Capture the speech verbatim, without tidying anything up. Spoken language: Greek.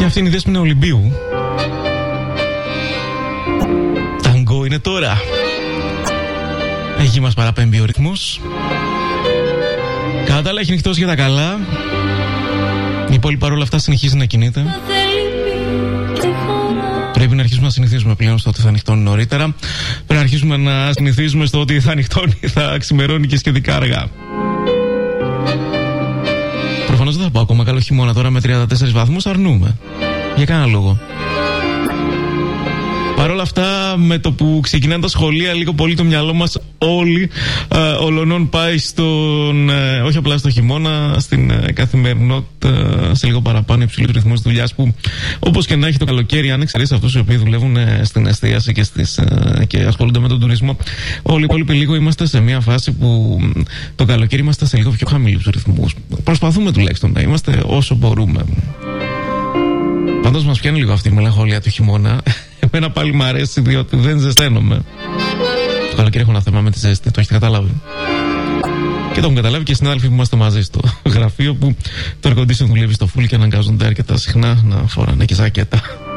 Και αυτή είναι η Δέσποινα Ολυμπίου. Ταγκό είναι τώρα. Εκεί μας παραπέμπει ο ρυθμός. Κατά τα άλλα έχει νυχτώσει για τα καλά. Η πόλη παρόλα αυτά συνεχίζει να κινείται. Πρέπει να αρχίσουμε να συνηθίζουμε πλέον στο ότι θα νυχτώνει νωρίτερα. Πρέπει να αρχίσουμε να συνηθίζουμε στο ότι θα νυχτώνει, θα ξημερώνει και σχετικά αργά. Προφανώς δεν θα πω ακόμα καλό χειμώνα τώρα με τριάντα τέσσερις βαθμούς, αρνούμε. Για κανένα λόγο. Παρ' όλα αυτά, με το που ξεκινάνε τα σχολεία, λίγο πολύ το μυαλό μας όλοι ε, ολονών πάει στον, ε, όχι απλά στο χειμώνα, στην ε, καθημερινότητα, σε λίγο παραπάνω υψηλού ρυθμού δουλειάς που, όπως και να έχει το καλοκαίρι, αν εξαιρέσει αυτούς οι οποίοι δουλεύουν ε, στην εστίαση και, στις, ε, και ασχολούνται με τον τουρισμό, όλοι οι υπόλοιποι λίγο είμαστε σε μια φάση που ε, το καλοκαίρι είμαστε σε λίγο πιο χαμηλούς ρυθμούς. Προσπαθούμε τουλάχιστον να είμαστε όσο μπορούμε. Πάντως μας πιάνει λίγο αυτή η μελαγχολία του χειμώνα. Εμένα πάλι μου αρέσει διότι δεν ζεσταίνομαι. Το καλοκαίρι έχω ένα θέμα με τη ζέστη, το έχετε καταλάβει. Και το έχουν καταλάβει και οι συνάδελφοι που είμαστε μαζί στο γραφείο που το air condition δουλεύει στο full και αναγκάζονται αρκετά συχνά να φοράνε και ζακέτα.